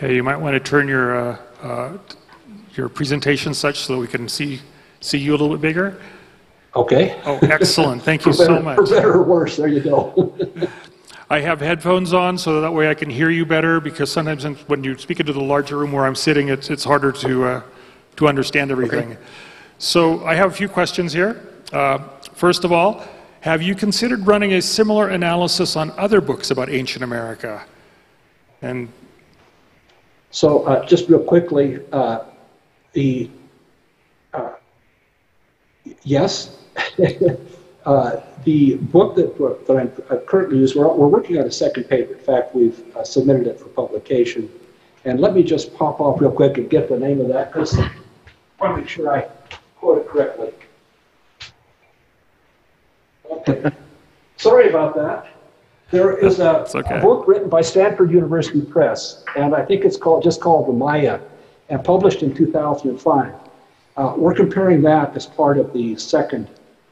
Okay, you might want to turn your presentation such so that we can see you a little bit bigger. Okay. Oh, excellent. Thank you so much. For better or worse, there you go. I have headphones on so that way I can hear you better, because sometimes when you speak into the larger room where I'm sitting, it's harder to understand everything. Okay. So I have a few questions here. First of all, have you considered running a similar analysis on other books about ancient America? And so just real quickly, yes. The book that I'm currently using, we're working on a second paper. In fact, we've submitted it for publication. And let me just pop off real quick and get the name of that, because I want to make sure I quote it correctly. Okay. Sorry about that. There is a book written by Stanford University Press, and I think it's just called The Maya, and published in 2005. We're comparing that as part of the second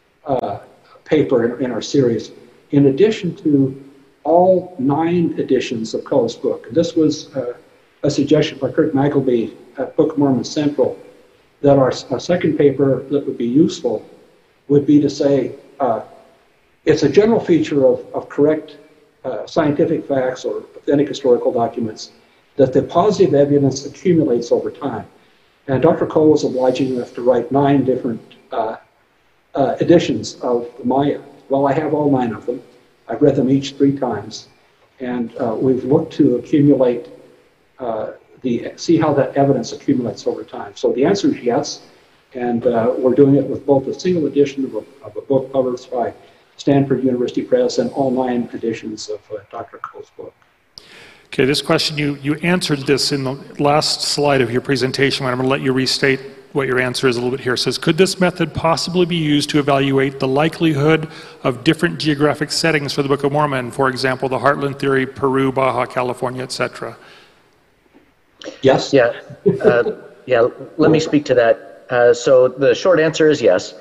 paper in our series, in addition to all 9 editions of Coe's book. And this was a suggestion by Kurt Magleby at Book of Mormon Central, that our second paper that would be useful would be to say, it's a general feature of correct scientific facts or authentic historical documents that the positive evidence accumulates over time. And Dr. Coe was obliging enough to write 9 different editions of the Maya. Well, I have all 9 of them. I've read them each 3 times. And we've looked to accumulate, see how that evidence accumulates over time. So the answer is yes. And we're doing it with both a single edition of a book published by Stanford University Press and all 9 editions of Dr. Coe's book. Okay, this question, you answered this in the last slide of your presentation, but I'm going to let you restate what your answer is a little bit here. It says, could this method possibly be used to evaluate the likelihood of different geographic settings for the Book of Mormon, for example, the Heartland Theory, Peru, Baja California, etc.? Yes. Yeah, let me speak to that. So the short answer is yes.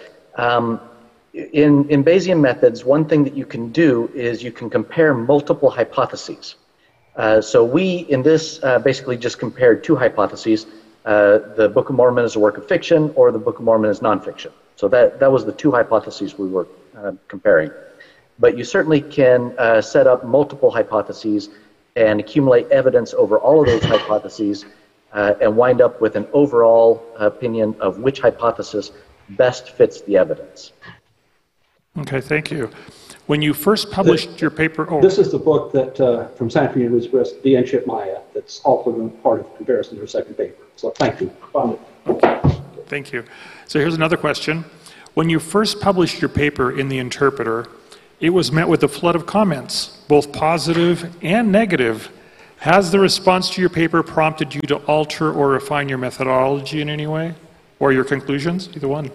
In Bayesian methods, one thing that you can do is you can compare multiple hypotheses. So we, in this, basically just compared 2 hypotheses. The Book of Mormon is a work of fiction, or the Book of Mormon is nonfiction. So that was the 2 hypotheses we were comparing. But you certainly can set up multiple hypotheses and accumulate evidence over all of those hypotheses and wind up with an overall opinion of which hypothesis best fits the evidence. Okay, thank you. When you first published your paper... Oh. This is the book that from Stanford University Press, The Ancient Maya, that's also part of comparison to our second paper. So thank you. Okay. Thank you. So here's another question. When you first published your paper in The Interpreter, it was met with a flood of comments, both positive and negative. Has the response to your paper prompted you to alter or refine your methodology in any way? Or your conclusions? Either one.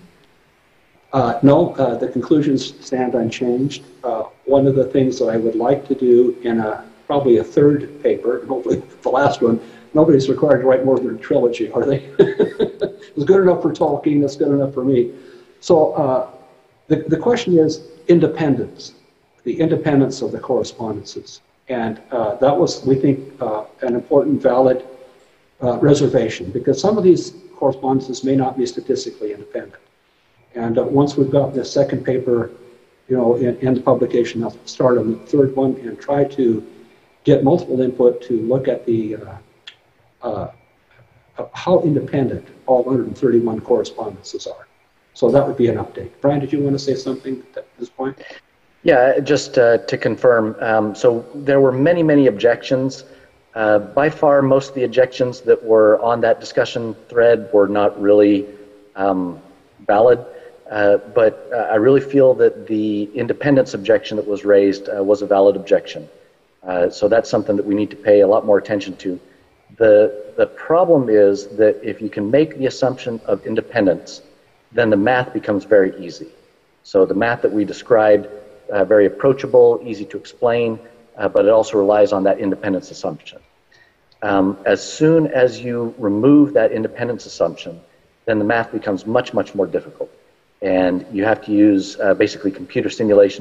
No, the conclusions stand unchanged. One of the things that I would like to do in probably a 3rd paper, hopefully the last one, nobody's required to write more than a trilogy, are they? It's good enough for Tolkien, it's good enough for me. So the question is independence, the independence of the correspondences. And that was, we think, an important, valid reservation, because some of these correspondences may not be statistically independent. And once we've got this second paper, in the publication, I'll start on the 3rd one and try to get multiple input to look at the how independent all 131 correspondences are. So that would be an update. Brian, did you want to say something at this point? Yeah, just to confirm. So there were many, many objections. By far, most of the objections that were on that discussion thread were not really valid. But I really feel that the independence objection that was raised was a valid objection. So that's something that we need to pay a lot more attention to. The problem is that if you can make the assumption of independence, then the math becomes very easy. So the math that we described, very approachable, easy to explain, but it also relies on that independence assumption. As soon as you remove that independence assumption, then the math becomes much, much more difficult. And you have to use basically computer simulation